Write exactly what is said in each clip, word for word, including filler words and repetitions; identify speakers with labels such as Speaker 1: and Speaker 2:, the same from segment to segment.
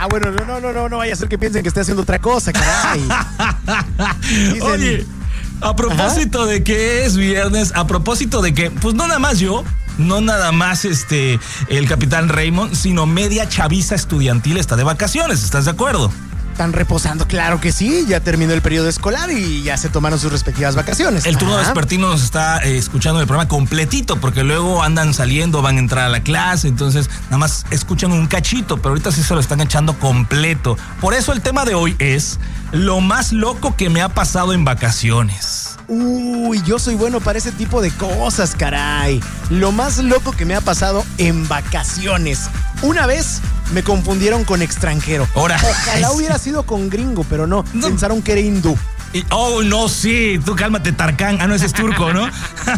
Speaker 1: Ah, bueno, no, no, no, no, no vaya a ser que piensen que estoy haciendo otra cosa, caray. Dicen,
Speaker 2: oye, a propósito Ajá. de que es viernes, a propósito de que, pues no nada más yo, no nada más este el capitán Raymond, sino media chaviza estudiantil está de vacaciones, ¿estás de acuerdo?
Speaker 1: Están reposando, claro que sí, ya terminó el periodo escolar y ya se tomaron sus respectivas vacaciones.
Speaker 2: El turno vespertino nos está eh, escuchando el programa completito, porque luego andan saliendo, van a entrar a la clase, entonces nada más escuchan un cachito, pero ahorita sí se lo están echando completo. Por eso el tema de hoy es lo más loco que me ha pasado en vacaciones.
Speaker 1: Uy, yo soy bueno para ese tipo de cosas, caray. Lo más loco que me ha pasado en vacaciones. Una vez me confundieron con extranjero.
Speaker 2: Ahora.
Speaker 1: Ojalá
Speaker 2: Ay,
Speaker 1: hubiera
Speaker 2: sí.
Speaker 1: sido con gringo, pero no. no. Pensaron que era hindú.
Speaker 2: Y, oh, no, sí. Tú cálmate, Tarkan. Ah, no, ese es turco, ¿no?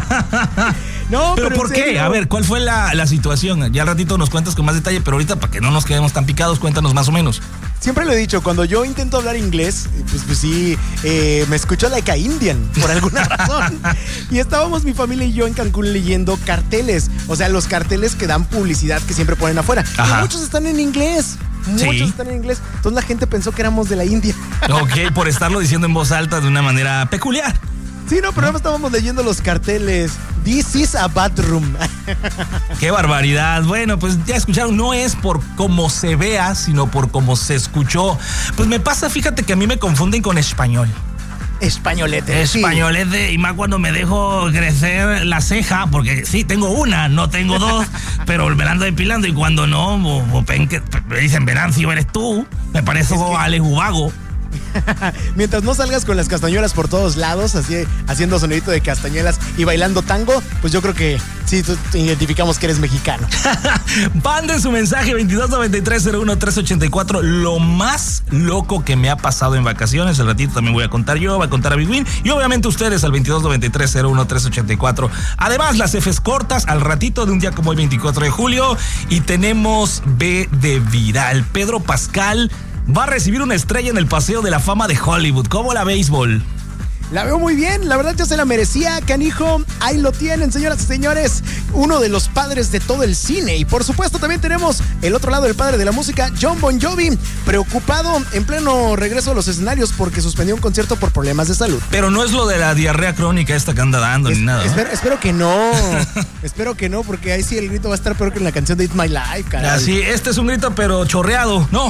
Speaker 1: No,
Speaker 2: pero, pero ¿por qué? A ver, ¿cuál fue la, la situación? Ya al ratito nos cuentas con más detalle, pero ahorita para que no nos quedemos tan picados, cuéntanos más o menos.
Speaker 1: Siempre lo he dicho, cuando yo intento hablar inglés, pues, pues sí, eh, me escucho like a Indian, por alguna razón. Y estábamos mi familia y yo en Cancún leyendo carteles, o sea, los carteles que dan publicidad que siempre ponen afuera. Ajá. Y muchos están en inglés. Muchos sí. están en inglés. Entonces la gente pensó que éramos de la India.
Speaker 2: Ok, por estarlo diciendo en voz alta de una manera peculiar.
Speaker 1: Sí, no, pero no estábamos leyendo los carteles. This is a bathroom.
Speaker 2: ¡Qué barbaridad! Bueno, pues ya escucharon, no es por cómo se vea, sino por cómo se escuchó. Pues me pasa, fíjate que a mí me confunden con español.
Speaker 1: Españolete.
Speaker 2: Españolete, sí. Y más cuando me dejo crecer la ceja, porque sí, tengo una, no tengo dos, pero me la ando depilando y cuando no, o, o pen, que, me dicen, Venancio, eres tú, me parezco es que... Alex Ubago.
Speaker 1: Mientras no salgas con las castañuelas por todos lados, así haciendo sonidito de castañuelas y bailando tango, pues yo creo que sí, te identificamos que eres mexicano.
Speaker 2: Manden su mensaje veintidós noventa y tres cero uno tres ochenta y cuatro. Lo más loco que me ha pasado en vacaciones. Al ratito también voy a contar yo, va a contar a Big Win y obviamente ustedes al veintidós noventa y tres cero uno tres ochenta y cuatro. Además, las Fs cortas al ratito de un día como hoy, veinticuatro de julio. Y tenemos B de viral. Pedro Pascal va a recibir una estrella en el Paseo de la Fama de Hollywood. ¿Cómo la béisbol?
Speaker 1: La veo muy bien, la verdad ya se la merecía, canijo. Ahí lo tienen, señoras y señores, uno de los padres de todo el cine. Y por supuesto también tenemos el otro lado del padre de la música, Jon Bon Jovi, preocupado en pleno regreso a los escenarios porque suspendió un concierto por problemas de salud.
Speaker 2: Pero no es lo de la diarrea crónica esta que anda dando es, ni nada.
Speaker 1: Espero, espero que no, espero que no, porque ahí sí el grito va a estar peor que en la canción de It's My Life, caray.
Speaker 2: Así, este es un grito pero chorreado, no.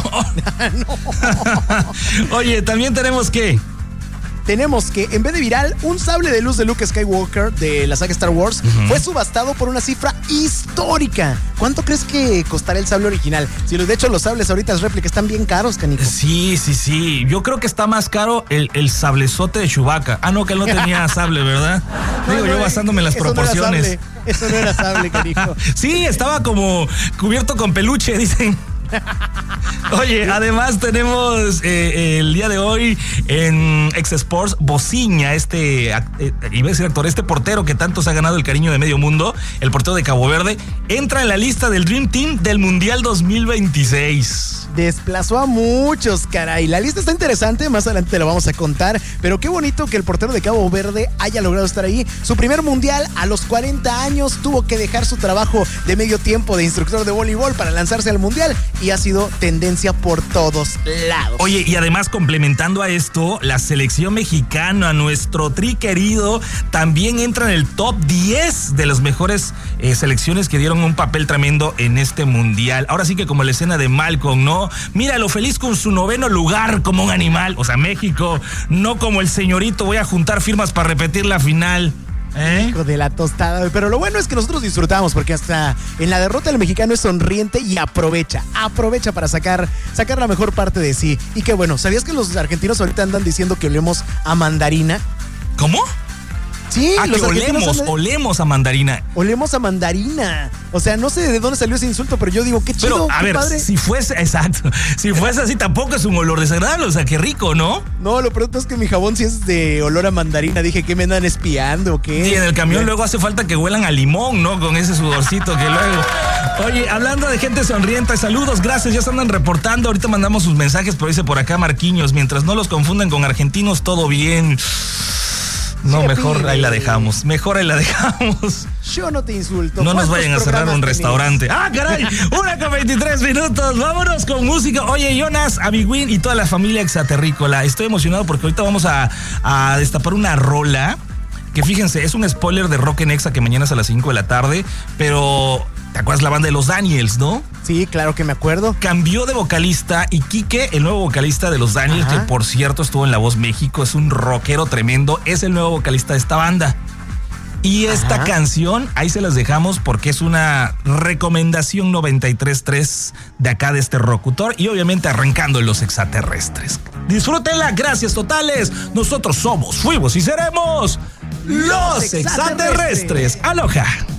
Speaker 2: No. Oye, también tenemos que...
Speaker 1: Tenemos que, en vez de viral, un sable de luz de Luke Skywalker de la saga Star Wars uh-huh. fue subastado por una cifra histórica. ¿Cuánto crees que costará el sable original? Si de hecho los sables ahorita es réplica, están bien caros, canijo.
Speaker 2: Sí, sí, sí. Yo creo que está más caro el, el sablezote de Chewbacca. Ah, no, que él no tenía sable, ¿verdad? No, Digo, no, yo basándome en las
Speaker 1: eso
Speaker 2: proporciones.
Speaker 1: No eso no era sable, canijo.
Speaker 2: Sí, estaba como cubierto con peluche, dicen. Oye, además tenemos eh, el día de hoy en X Sports Bociña, este, eh, iba a decir actor, este portero que tanto se ha ganado el cariño de medio mundo, el portero de Cabo Verde, entra en la lista del Dream Team del Mundial dos mil veintiséis.
Speaker 1: Desplazó a muchos, caray. La lista está interesante, más adelante te lo vamos a contar, pero qué bonito que el portero de Cabo Verde haya logrado estar ahí. Su primer mundial a los cuarenta años, tuvo que dejar su trabajo de medio tiempo de instructor de voleibol para lanzarse al mundial y ha sido tendencia por todos lados.
Speaker 2: Oye, y además complementando a esto, la selección mexicana, nuestro tri querido, también entra en el top diez de las mejores eh, selecciones que dieron un papel tremendo en este mundial. Ahora sí que como la escena de Malcolm, ¿no? Míralo feliz con su noveno lugar como un animal. O sea, México, no como el señorito, voy a juntar firmas para repetir la final. ¿Eh?
Speaker 1: Hijo de la tostada, pero lo bueno es que nosotros disfrutamos porque hasta en la derrota el mexicano es sonriente y aprovecha, aprovecha para sacar, sacar la mejor parte de sí. Y qué bueno, ¿sabías que los argentinos ahorita andan diciendo que olemos a mandarina?
Speaker 2: ¿Cómo?
Speaker 1: Sí,
Speaker 2: ah,
Speaker 1: los
Speaker 2: que olemos, andan... olemos a mandarina.
Speaker 1: Olemos a mandarina. O sea, no sé de dónde salió ese insulto, pero yo digo, qué chido,
Speaker 2: pero, a
Speaker 1: qué
Speaker 2: ver,
Speaker 1: padre.
Speaker 2: Si fuese, exacto, si fuese así tampoco es un olor desagradable, o sea, qué rico, ¿no?
Speaker 1: No, lo peor es que mi jabón sí es de olor a mandarina. Dije, ¿qué me andan espiando o qué?
Speaker 2: Sí, en el camión ¿Qué? Luego hace falta que huelan a limón, ¿no? Con ese sudorcito que luego... Oye, hablando de gente sonriente, saludos, gracias, ya se andan reportando. Ahorita mandamos sus mensajes, pero dice por acá Marquiños, mientras no los confundan con argentinos, todo bien. No,
Speaker 1: Se
Speaker 2: mejor
Speaker 1: pide.
Speaker 2: ahí la dejamos. Mejor ahí la dejamos.
Speaker 1: Yo no te insulto.
Speaker 2: No nos
Speaker 1: ¿Cuántos
Speaker 2: vayan a cerrar
Speaker 1: programas
Speaker 2: un
Speaker 1: tenés?
Speaker 2: restaurante. ¡Ah, caray! Una con veintitrés minutos. Vámonos con música. Oye, Jonas, Amigüín y toda la familia exaterrícola. Estoy emocionado porque ahorita vamos a, a destapar una rola. Que fíjense, es un spoiler de Rock en Exa que mañana es a las cinco de la tarde. Pero, ¿te acuerdas la banda de los Daniels, no?
Speaker 1: Sí, claro que me acuerdo.
Speaker 2: Cambió de vocalista y Quique, el nuevo vocalista de los Daniels,
Speaker 1: Ajá.
Speaker 2: que por cierto estuvo en La Voz México, es un rockero tremendo, es el nuevo vocalista de esta banda. Y esta
Speaker 1: Ajá.
Speaker 2: canción, ahí se las dejamos porque es una recomendación noventa y tres punto tres de acá de este Rocutor y obviamente arrancando en los extraterrestres. Disfrútenla, gracias totales. Nosotros somos, fuimos y seremos los extraterrestres. Aloha.